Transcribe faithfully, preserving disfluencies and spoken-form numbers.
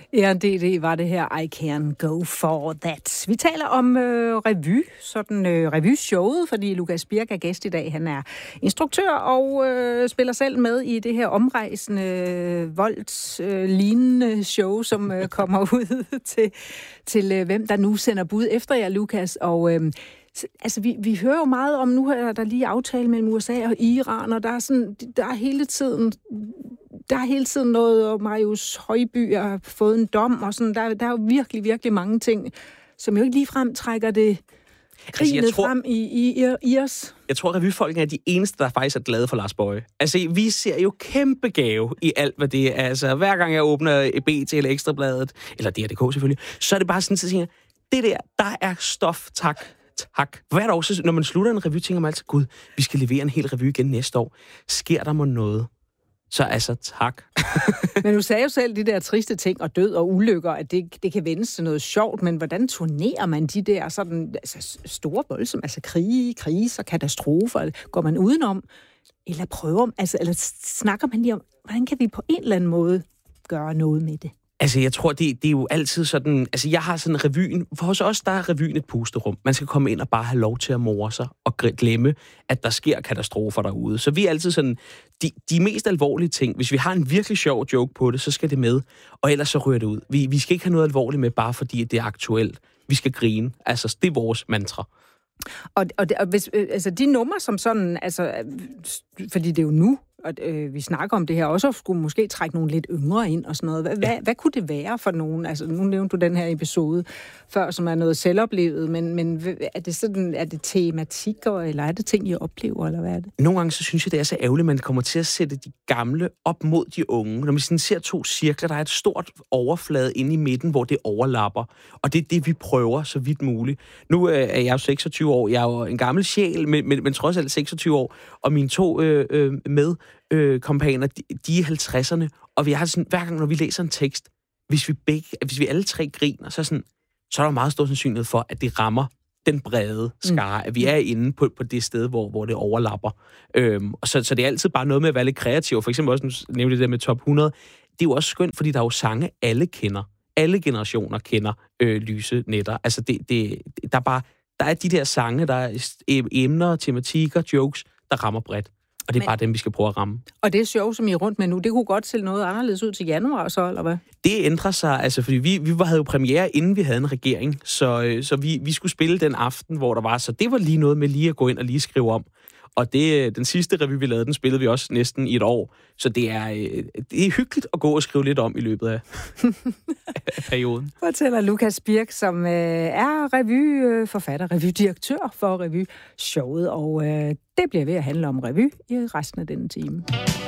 Ja, det, det var det her, I can go for that. Vi taler om øh, revy, sådan øh, revyshowet, fordi Lukas Birk er gæst i dag. Han er instruktør og øh, spiller selv med i det her omrejsende, øh, voldslignende øh, show, som øh, kommer ud til, til øh, hvem der nu sender bud efter jer, Lukas. Og øh, altså, vi, vi hører jo meget om, nu er der lige aftale mellem U S A og Iran, og der er, sådan, der er hele tiden... Der er hele tiden noget, og Marius Højby har fået en dom, og sådan, der, der er jo virkelig, virkelig mange ting, som jo ikke ligefrem trækker det grinet altså, frem i, i, i, i os. Jeg tror, at revyfolkene er de eneste, der faktisk er glade for Lars Boje. Altså, vi ser jo kæmpe gave i alt, hvad det er. Altså, hver gang jeg åbner B T eller Ekstrabladet, eller D R D K selvfølgelig, så er det bare sådan, at jeg tænker, det der, der er stof, tak. Tak. Hvert år, så, når man slutter en revy, tænker man altid, gud, vi skal levere en hel revy igen næste år. Sker der mig noget? Så altså, tak. Men du sagde jo selv de der triste ting og død og ulykker, at det, det kan vendes til noget sjovt, men hvordan turnerer man de der sådan, altså, store voldsomme, altså krige, kriser, katastrofer? Går man udenom? Eller prøver, altså, eller snakker man lige om, hvordan kan vi på en eller anden måde gøre noget med det? Altså, jeg tror, det, det er jo altid sådan... Altså, jeg har sådan revyen... For hos os, der er revyen et pusterum. Man skal komme ind og bare have lov til at more sig og glemme, at der sker katastrofer derude. Så vi er altid sådan... De, de mest alvorlige ting, hvis vi har en virkelig sjov joke på det, så skal det med. Og ellers så ryger det ud. Vi, vi skal ikke have noget alvorligt med, bare fordi det er aktuelt. Vi skal grine. Altså, det er vores mantra. Og, og, og hvis, altså, de numre som sådan... Altså, fordi det er jo nu... Og øh, vi snakker om det her også, skulle måske trække nogle lidt yngre ind og sådan noget. Hvad, ja. hvad, hvad kunne det være for nogen? Altså, nu nævnte du den her episode før, som er noget selvoplevet, men, men er det sådan, er det tematikker, eller er det ting, I oplever, eller hvad er det? Nogle gange så synes jeg, det er så ærgerligt, at man kommer til at sætte de gamle op mod de unge. Når man sådan ser to cirkler, der er et stort overflade inde i midten, hvor det overlapper. Og det er det, vi prøver så vidt muligt. Nu øh, er jeg jo seksogtyve år. Jeg er jo en gammel sjæl, men, men, men trods alt seksogtyve år. Og mine to øh, øh, med Øh, kompaner, de, de er i halvtredserne, og vi har sådan, hver gang, når vi læser en tekst, hvis vi, begge, hvis vi alle tre griner, så er, sådan, så er der meget stor sandsynlighed for, at det rammer den brede skare, mm. at vi er inde på, på det sted, hvor, hvor det overlapper. Øhm, og så, så det er altid bare noget med at være lidt kreativ. For eksempel også, nu nævnte det der med top hundrede, det er jo også skønt, fordi der er jo sange, alle kender. Alle generationer kender øh, Lyse Nætter. Altså, det, det, der, er bare, der er de der sange, der er emner, tematikker, jokes, der rammer bredt. Og det er Men, bare dem, vi skal prøve at ramme. Og det show, som I er rundt med nu, det kunne godt se noget anderledes ud til januar så, eller hvad? Det ændrer sig, altså, fordi vi, vi havde jo premiere, inden vi havde en regering, så, så vi, vi skulle spille den aften, hvor der var, så det var lige noget med lige at gå ind og lige skrive om. Og det, den sidste revy, vi lavede, den spillede vi også næsten i et år. Så det er, det er hyggeligt at gå og skrive lidt om i løbet af, af perioden. Fortæller Lukas Birk, som øh, er revyforfatter, revydirektør for revyshowet. Og øh, det bliver ved at handle om revy i resten af denne time.